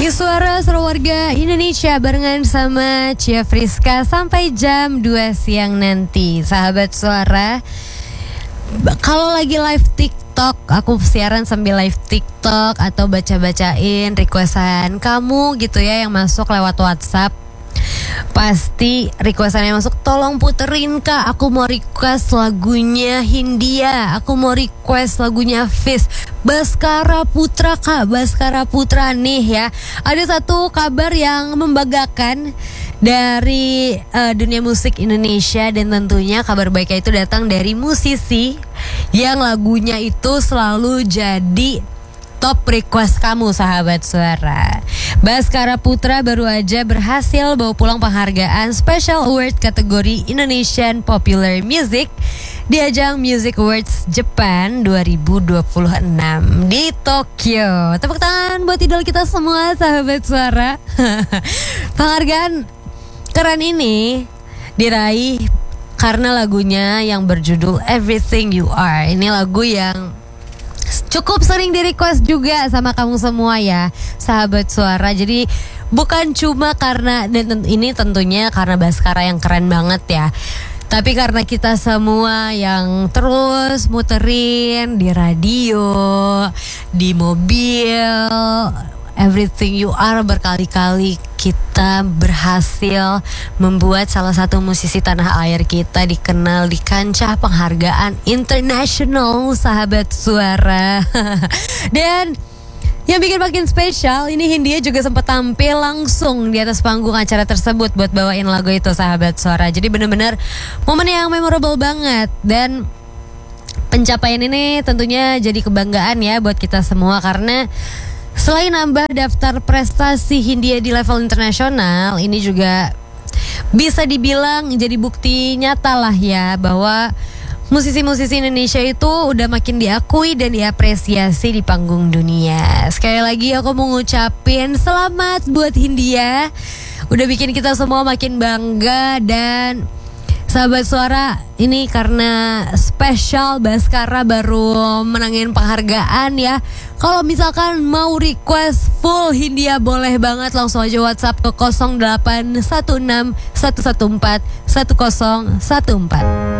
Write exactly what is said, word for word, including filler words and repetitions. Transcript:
Di Suara Seru Warga Indonesia barengan sama Cia Friska sampai jam dua siang nanti. Sahabat Suara, kalau lagi live TikTok, aku siaran sambil live TikTok atau baca-bacain requestan kamu gitu ya yang masuk lewat WhatsApp. Pasti requestannya masuk, tolong puterin kak, aku mau request lagunya Hindia, aku mau request lagunya Fis, Baskara Putra kak, Baskara Putra nih ya. Ada satu kabar yang membanggakan dari uh, dunia musik Indonesia, dan tentunya kabar baiknya itu datang dari musisi yang lagunya itu selalu jadi top request kamu sahabat Suara. Baskara Putra baru aja berhasil bawa pulang penghargaan Special Award kategori Indonesian Popular Music di ajang Music Awards Japan dua ribu dua puluh enam di Tokyo. Tepuk tangan buat idol kita semua sahabat Suara. Penghargaan keren ini diraih karena lagunya yang berjudul Everything You Are. Ini lagu yang cukup sering di request juga sama kamu semua ya sahabat Suara. Jadi bukan cuma karena, dan ini tentunya karena Baskara yang keren banget ya, tapi karena kita semua yang terus muterin di radio, di mobil, Everything You Are berkali-kali kita berhasil membuat salah satu musisi tanah air kita dikenal di kancah penghargaan internasional sahabat Suara. Dan yang bikin makin spesial, ini Hindia juga sempat tampil langsung di atas panggung acara tersebut buat bawain lagu itu sahabat Suara. Jadi benar-benar momen yang memorable banget, dan pencapaian ini tentunya jadi kebanggaan ya buat kita semua, karena selain nambah daftar prestasi Hindia di level internasional, ini juga bisa dibilang jadi bukti nyata lah ya bahwa musisi-musisi Indonesia itu udah makin diakui dan diapresiasi di panggung dunia. Sekali lagi aku mau ngucapin selamat buat Hindia, udah bikin kita semua makin bangga. Dan sahabat Suara, ini karena spesial Baskara baru menangin penghargaan ya. Kalau misalkan mau request full Hindia boleh banget, langsung aja WhatsApp ke nol delapan satu enam satu satu empat satu nol satu empat.